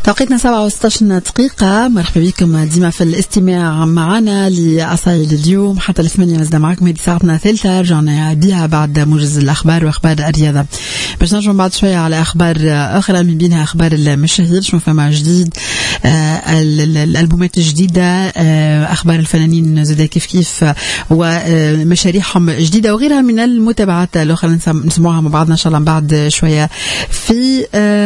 توقيتنا 17 دقيقة. مرحبا بكم ديما في الاستماع معنا لأصايل اليوم حتى الثمانية. نزدنا معكم هذه ساعتنا ثالثة رجعنا بها بعد موجز الأخبار وأخبار الرياضة. باش نرجع بعد شوية على أخبار أخرى من بينها أخبار المشاهير، شنو فما جديد، الألبومات الجديدة، أخبار الفنانين زاد كيف ومشاريعهم جديدة وغيرها من المتابعات الأخرى نسمعها مع بعضنا إن شاء الله بعد شوية في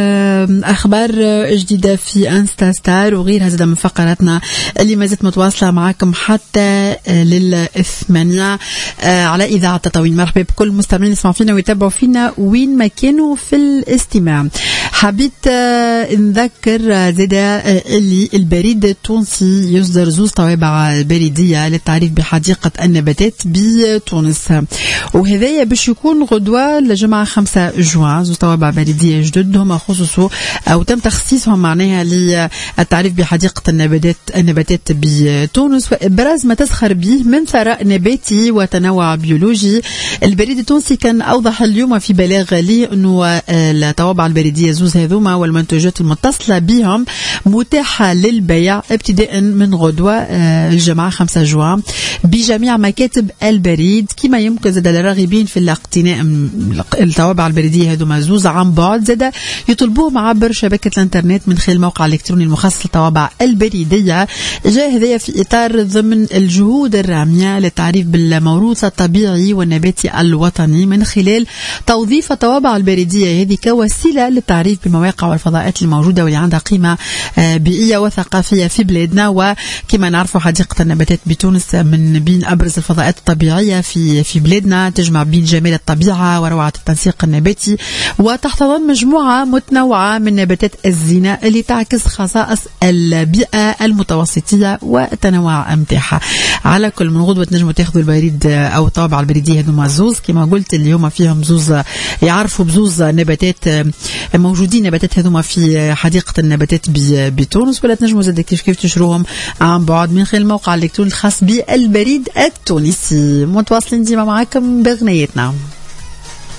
أخبار جديدة في انستا ستار وغيرها زاد من فقراتنا اللي ما زلت متواصلة معكم حتى للثمانية على إذاعة تطاوين. مرحبا بكل مستمعين يسمعوا فينا ويتابعوا فينا وين ما كانوا في الاستماع. حبيت نذكر زاد اللي البريد التونسي يصدر زوز طوابع بريدية للتعريف بحديقة النباتات بتونس، وهذايا باش يكون غدوة لجمعة 5 جوان. زوز طوابع بريدية جدد هما خصوصا أو تم تخصيصهم معناها للتعريف بحديقة النباتات بتونس وإبراز ما تزخر به من ثراء نباتي وتنوع بيولوجي. البريد التونسي كان أوضح اليوم في بلاغ لي أنه الطوابع البريدية زوز هذوما والمنتوجات المتصلة بهم متاحة للبيع ابتداء من غدوة الجمعة 5 جوان بجميع مكاتب البريد، كما يمكن زاد للراغبين في الاقتناء الطوابع البريدية هذوما زوز عن بعد زاد يطلبوهم عبر شبكة الانترنت من خلال الموقع الإلكتروني المخصص للطوابع البريدية. جاء هذايا في إطار ضمن الجهود الرامية للتعريف بالموروث الطبيعي والنباتي الوطني من خلال توظيف الطوابع البريدية هذه كوسيلة للتعريف بالمواقع والفضاءات الموجودة واللي عندها قيمة بيئية وثقافية في بلادنا. وكما نعرفوا حديقة النباتات بتونس من بين أبرز الفضاءات الطبيعية في بلادنا، تجمع بين جمال الطبيعة وروعة التنسيق النباتي وتحتضن مجموعة متنوعة من نباتات الزينة اللي تعكس خصائص البيئة المتوسطية والتنوع متاعها. على كل من غدوة تنجموا تاخذوا البريد أو الطوابع البريدية هذوما زوز كما قلت اليوم فيهم زوز يعرفوا بزوز نباتات موجودين نباتات هذوما في حديقة النباتات بتونس، ولا تنجموا زاد كيف تشروهم عن بعد من خلال الموقع الإلكتروني الخاص بالبريد التونسي. متواصلين ديما معكم بغنيتنا.